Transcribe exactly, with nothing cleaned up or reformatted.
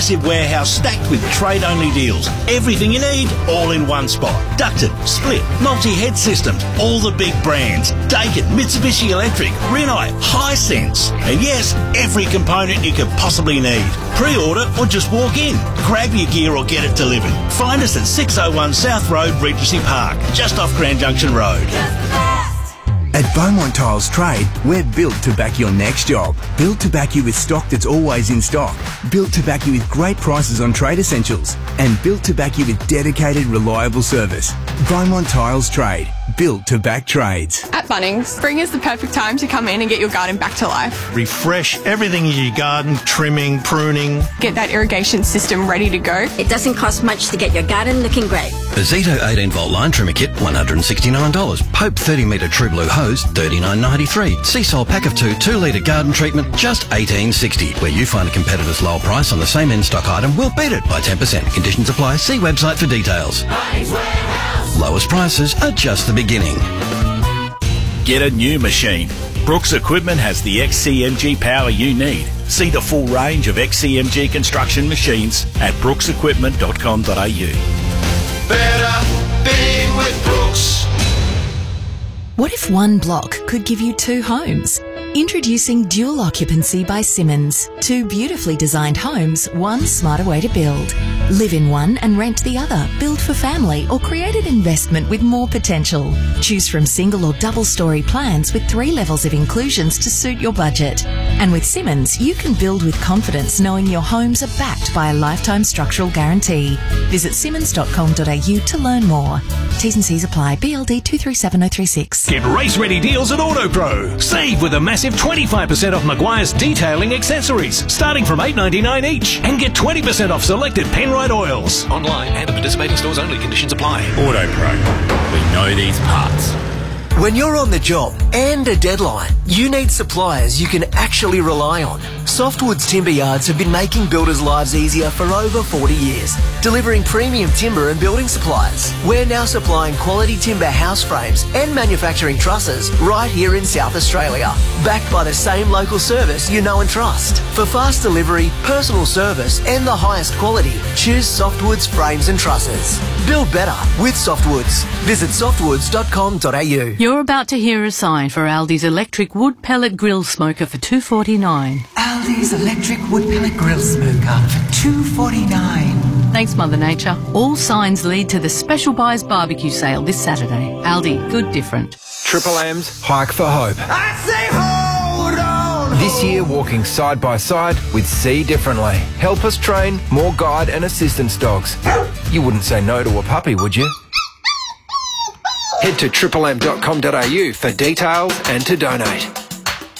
Massive warehouse stacked with trade-only deals. Everything you need, all in one spot. Ducted, split, multi-head systems, all the big brands. Daikin, Mitsubishi Electric, Rinnai, Hisense. And yes, every component you could possibly need. Pre-order or just walk in. Grab your gear or get it delivered. Find us at six oh one South Road, Regency Park, just off Grand Junction Road. At Beaumont Tiles Trade, we're built to back your next job. Built to back you with stock that's always in stock. Built to back you with great prices on trade essentials. And built to back you with dedicated, reliable service. Beaumont Tiles Trade. Built to back trades. At Bunnings, spring is the perfect time to come in and get your garden back to life. Refresh everything in your garden, trimming, pruning. Get that irrigation system ready to go. It doesn't cost much to get your garden looking great. The Zito eighteen volt line trimmer kit, one hundred sixty-nine dollars. Pope thirty metre True Blue hose, thirty-nine ninety-three. Seasol pack of two, two litre garden treatment, just eighteen sixty. Where you find a competitor's lower price on the same in-stock item, we'll beat it by ten percent. Conditions apply. See website for details. Lowest prices are just the beginning. Get a new machine. Brooks Equipment has the X C M G power you need. See the full range of X C M G construction machines at brooks equipment dot com dot a u. Better being with Brooks. What if one block could give you two homes? Introducing Dual Occupancy by Simmons. Two beautifully designed homes, one smarter way to build. Live in one and rent the other. Build for family or create an investment with more potential. Choose from single or double story plans with three levels of inclusions to suit your budget. And with Simmons, you can build with confidence knowing your homes are backed by a lifetime structural guarantee. Visit simmons dot com dot a u to learn more. T's and C's apply. B L D two three seven oh three six. Get race-ready deals at AutoPro. Save with a massive twenty-five percent off Maguire's detailing accessories, starting from eight ninety-nine each, and get twenty percent off selected Penrite oils. Online and at participating stores only. Conditions apply. AutoPro. We know these parts. When you're on the job and a deadline, you need suppliers you can actually rely on. Softwoods Timber Yards have been making builders' lives easier for over forty years, delivering premium timber and building supplies. We're now supplying quality timber house frames and manufacturing trusses right here in South Australia, backed by the same local service you know and trust. For fast delivery, personal service and the highest quality, choose Softwoods Frames and Trusses. Build better with Softwoods. Visit softwoods dot com dot a u. You're about to hear a sign for Aldi's electric wood pellet grill smoker for two forty-nine. Aldi's electric wood pellet grill smoker for two forty-nine. Thanks, Mother Nature. All signs lead to the Special Buys barbecue sale this Saturday. Aldi, good different. Triple M's Hike for Hope. I say hold on. This year walking side by side with See Differently. Help us train more guide and assistance dogs. You wouldn't say no to a puppy, would you? Head to triple m dot com dot a u for details and to donate.